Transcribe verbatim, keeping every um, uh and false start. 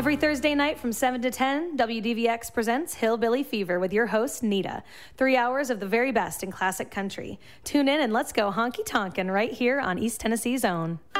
Every Thursday night from seven to ten, W D V X presents Hillbilly Fever with your host, Nita. Three hours of the very best in classic country. Tune in and let's go honky-tonkin' right here on East Tennessee's own.